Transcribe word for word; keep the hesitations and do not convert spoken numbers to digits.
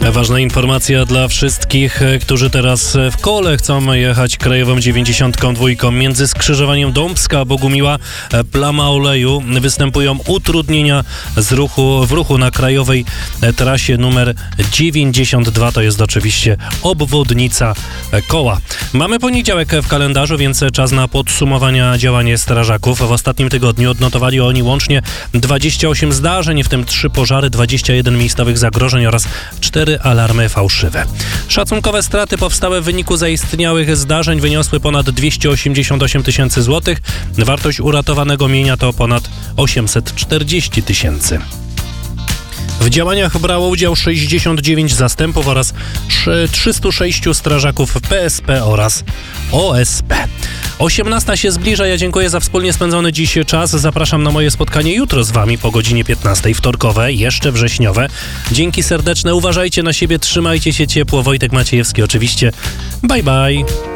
Ważna informacja dla wszystkich, którzy teraz w kole chcą jechać krajową dziewięćdziesiątką dwójką. Między skrzyżowaniem Dąbska, Bogumiła, Plama Oleju występują utrudnienia z ruchu, w ruchu na krajowej trasie numer dziewięćdziesiąt dwa. To jest oczywiście obwodnica Koła. Mamy poniedziałek w kalendarzu, więc czas na podsumowania działania strażaków. W ostatnim tygodniu odnotowali oni łącznie dwadzieścia osiem zdarzeń, w tym trzy pożary, dwadzieścia jeden miejscowych zagrożeń oraz cztery alarmy fałszywe. Szacunkowe straty powstałe w wyniku zaistniałych zdarzeń wyniosły ponad dwieście osiemdziesiąt osiem tysięcy złotych. Wartość uratowanego mienia to ponad osiemset czterdzieści tysięcy. W działaniach brało udział sześćdziesiąt dziewięć zastępów oraz trzystu sześciu strażaków P S P oraz O S P. osiemnasta się zbliża. Ja dziękuję za wspólnie spędzony dziś czas. Zapraszam na moje spotkanie jutro z wami po godzinie piętnastej, wtorkowe, jeszcze wrześniowe. Dzięki serdeczne, uważajcie na siebie, trzymajcie się ciepło. Wojtek Maciejewski oczywiście. Bye bye.